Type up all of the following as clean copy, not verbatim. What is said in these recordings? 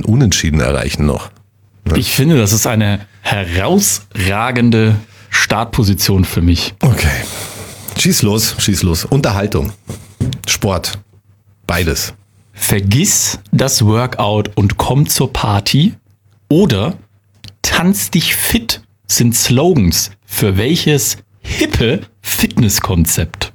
ein Unentschieden erreichen noch. Ich finde, das ist eine herausragende Startposition für mich. Okay. Schieß los. Unterhaltung, Sport, beides. Vergiss das Workout und komm zur Party oder tanz dich fit sind Slogans für welches hippe Fitnesskonzept?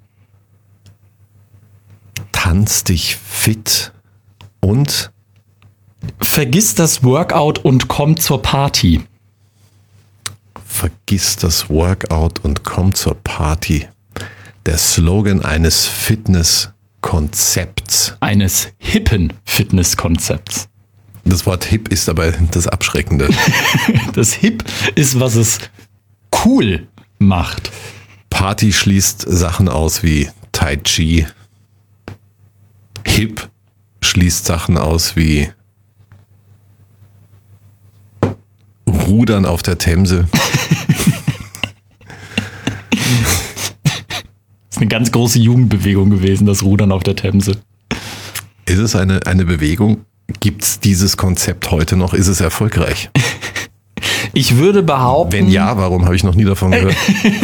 Tanz dich fit und vergiss das Workout und komm zur Party. Vergiss das Workout und komm zur Party. Der Slogan eines Fitnesskonzepts. Eines hippen Fitnesskonzepts. Das Wort hip ist aber das Abschreckende. Das hip ist, was es cool macht. Party schließt Sachen aus wie Tai Chi. Hip schließt Sachen aus wie Rudern auf der Themse. Das ist eine ganz große Jugendbewegung gewesen, das Rudern auf der Themse. Ist es eine Bewegung? Gibt es dieses Konzept heute noch? Ist es erfolgreich? Ich würde behaupten... Wenn ja, warum habe ich noch nie davon gehört?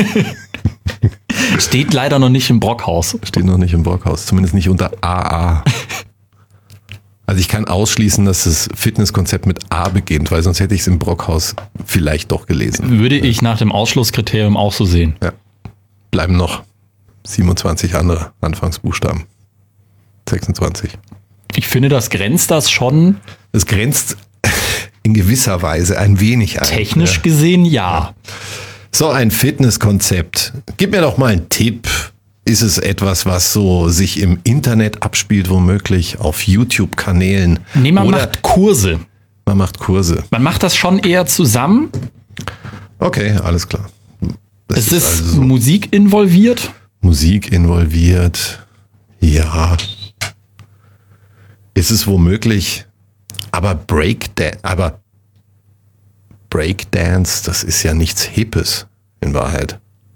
Steht leider noch nicht im Brockhaus. Steht noch nicht im Brockhaus, zumindest nicht unter AA. Also ich kann ausschließen, dass das Fitnesskonzept mit A beginnt, weil sonst hätte ich es im Brockhaus vielleicht doch gelesen. Würde ich nach dem Ausschlusskriterium auch so sehen. Ja. Bleiben noch 27 andere Anfangsbuchstaben. 26. Ich finde, das grenzt das schon. Das grenzt in gewisser Weise ein wenig ein. Technisch gesehen, ja. So ein Fitnesskonzept. Gib mir doch mal einen Tipp. Ist es etwas, was so sich im Internet abspielt, womöglich auf YouTube-Kanälen? Nee, man macht Kurse. Man macht Kurse. Man macht das schon eher zusammen. Okay, alles klar. Es ist also so Musik involviert. Musik involviert. Ja. Ist es womöglich, aber Breakdance, das ist ja nichts Hippes in Wahrheit.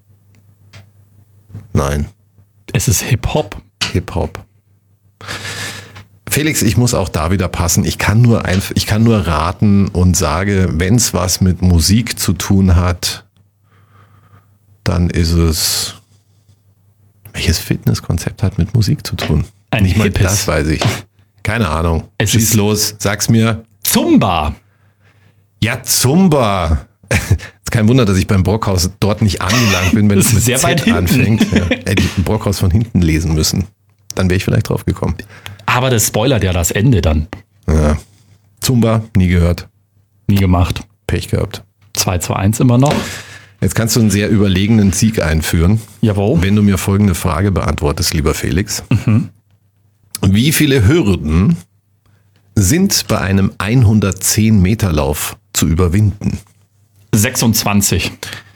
Nein. Es ist Hip-Hop. Hip-Hop. Felix, ich muss auch da wieder passen. Ich kann nur raten und sage, wenn es was mit Musik zu tun hat, dann ist es... Welches Fitnesskonzept hat mit Musik zu tun? Nicht mal das weiß ich. Keine Ahnung. Schieß los, sag's mir. Zumba. Ja, Zumba. Ist kein Wunder, dass ich beim Brockhaus dort nicht angelangt bin, wenn es mit sehr Z anfängt. Ja. Hätte ich den Brockhaus von hinten lesen müssen. Dann wäre ich vielleicht drauf gekommen. Aber das spoilert ja das Ende dann. Ja. Zumba, nie gehört. Nie gemacht. Pech gehabt. 2:1 immer noch. Jetzt kannst du einen sehr überlegenen Sieg einführen. Jawohl. Wenn du mir folgende Frage beantwortest, lieber Felix. Wie viele Hürden sind bei einem 110-Meter-Lauf zu überwinden? 26.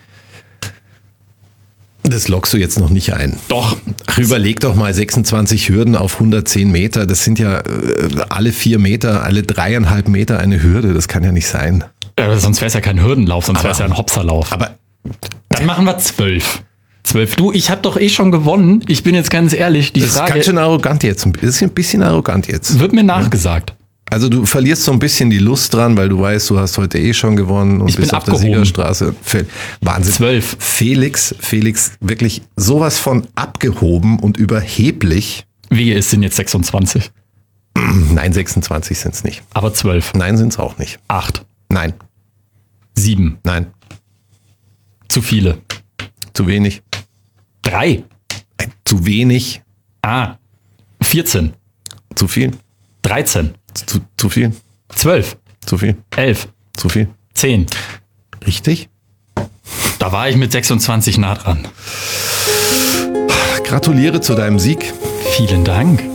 Das lockst du jetzt noch nicht ein. Doch. Ach, überleg doch mal, 26 Hürden auf 110 Meter. Das sind ja alle 4 Meter, alle 3,5 Meter eine Hürde. Das kann ja nicht sein. Sonst wäre es ja kein Hürdenlauf, sonst wäre es ja ein Hopserlauf. Aber dann machen wir 12. 12. Du, ich habe doch schon gewonnen. Ich bin jetzt ganz ehrlich. Die das Frage, ist ganz schön arrogant jetzt. Das ist ein bisschen arrogant jetzt. Wird mir nachgesagt. Also du verlierst so ein bisschen die Lust dran, weil du weißt, du hast heute schon gewonnen und ich bist bin auf der Siegerstraße. Wahnsinn. 12. Felix, wirklich sowas von abgehoben und überheblich. Wie ist denn jetzt 26? Nein, 26 sind es nicht. Aber 12. Nein, sind es auch nicht. 8. Nein. 7. Nein. Zu viele. Zu wenig. 3. Zu wenig. 14. Zu viel. 13. Zu viel. 12. Zu viel. 11. Zu viel. 10. Richtig? Da war ich mit 26 nah dran. Gratuliere zu deinem Sieg. Vielen Dank.